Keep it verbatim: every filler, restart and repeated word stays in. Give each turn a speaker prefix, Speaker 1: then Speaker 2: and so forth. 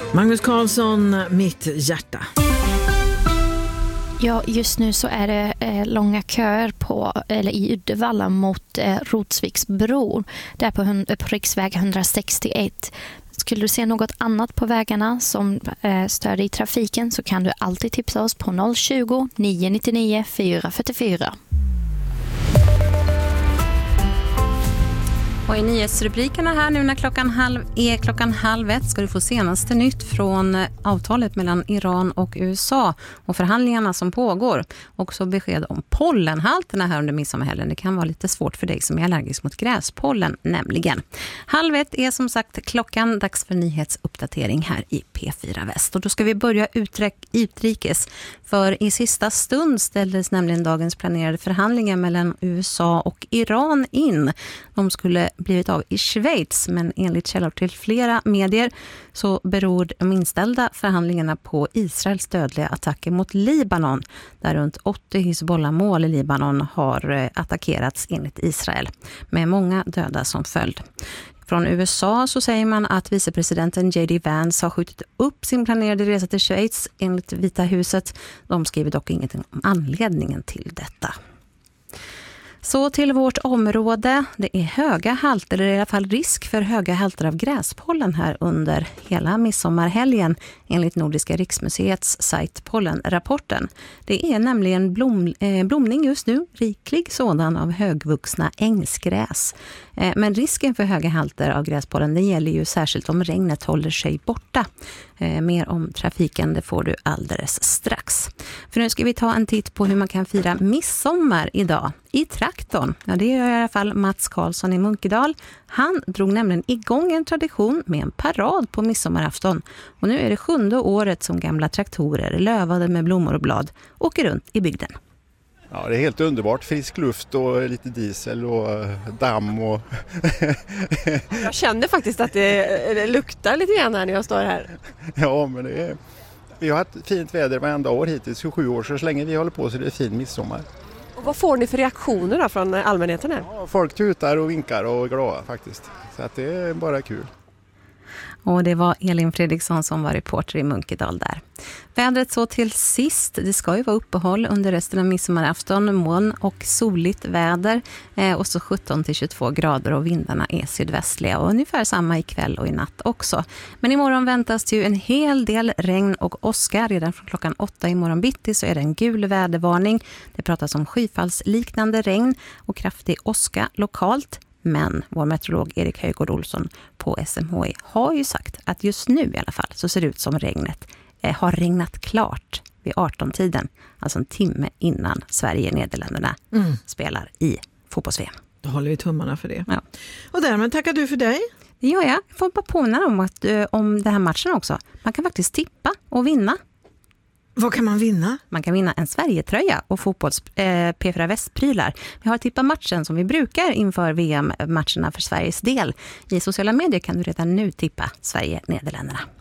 Speaker 1: Magnus Carlsson, Mitt hjärta.
Speaker 2: Ja, just nu så är det eh, långa köer på, eller i Uddevalla mot eh, Rotsviksbron. Där på, hund, på riksväg etthundrasextioett. Skulle du se något annat på vägarna som eh, stör dig i trafiken så kan du alltid tipsa oss på noll tjugo, nio nittionio, fyra fyrtiofyra.
Speaker 3: Och i nyhetsrubrikerna här nu när klockan halv är klockan halv ett ska du få senaste nytt från avtalet mellan Iran och U S A och förhandlingarna som pågår. Också besked om pollenhalterna här under midsommarhelgen. Det kan vara lite svårt för dig som är allergisk mot gräspollen nämligen. Halv ett är som sagt klockan, dags för nyhetsuppdatering här i P fyra Väst. Och då ska vi börja utrikes. För i sista stund ställdes nämligen dagens planerade förhandlingar mellan U S A och Iran in. De skulle blivit av i Schweiz, men enligt källor till flera medier så beror de inställda förhandlingarna på Israels dödliga attacker mot Libanon, där runt åttio Hizbollah-mål i Libanon har attackerats enligt Israel, med många döda som följd. Från U S A så säger man att vicepresidenten J D Vance har skjutit upp sin planerade resa till Schweiz enligt Vita huset. De skriver dock ingenting om anledningen till detta. Så till vårt område. Det är höga halter, eller i alla fall risk för höga halter av gräspollen här under hela midsommarhelgen enligt Nordiska riksmuseets sajt Pollenrapporten. Det är nämligen blom, eh, blomning just nu, riklig sådan av högvuxna ängsgräs. Eh, men risken för höga halter av gräspollen det gäller ju särskilt om regnet håller sig borta. Eh, mer om trafiken det får du alldeles strax. För nu ska vi ta en titt på hur man kan fira midsommar idag i traktorn. Ja, det gör i alla fall Mats Karlsson i Munkedal. Han drog nämligen igång en tradition med en parad på midsommarafton. Och nu är det sjunde året som gamla traktorer lövade med blommor och blad åker runt i bygden.
Speaker 4: Ja, det är helt underbart. Frisk luft och lite diesel och damm. Och
Speaker 5: jag känner faktiskt att det luktar lite grann när jag står här.
Speaker 4: Ja, men det är... vi har haft fint väder varenda år hittills, tjugosju år, så länge vi håller på så det är fin midsommar.
Speaker 5: Och vad får ni för reaktioner då från allmänheten här?
Speaker 4: Ja, folk tutar och vinkar och är glada faktiskt. Så att det är bara kul.
Speaker 3: Och det var Elin Fredriksson som var reporter i Munkedal där. Vädret så till sist. Det ska ju vara uppehåll under resten av midsommarafton. Moln och soligt väder. Eh, och så sjutton till tjugotvå grader och vindarna är sydvästliga. Och ungefär samma ikväll och i natt också. Men imorgon väntas ju en hel del regn och åska. Redan från klockan åtta imorgon bitti så är det en gul vädervarning. Det pratas om skyfallsliknande regn och kraftig åska lokalt. Men vår meteorolog Erik Höjgård Olsson på S M H I har ju sagt att just nu i alla fall så ser det ut som regnet eh, har regnat klart vid arton-tiden. Alltså en timme innan Sverige och Nederländerna mm. spelar i fotbolls-V M.
Speaker 1: Då håller vi tummarna för det.
Speaker 3: Ja.
Speaker 1: Och därmed tackar du för dig.
Speaker 3: Det gör jag. Jag får bara påminna om, att, om den här matchen också. Man kan faktiskt tippa och vinna.
Speaker 1: Vad kan man vinna?
Speaker 3: Man kan vinna en Sverigetröja och fotbolls eh, P fyra Väst-prylar. Vi har tippat matchen som vi brukar inför V M-matcherna för Sveriges del. I sociala medier kan du redan nu tippa Sverige-Nederländerna.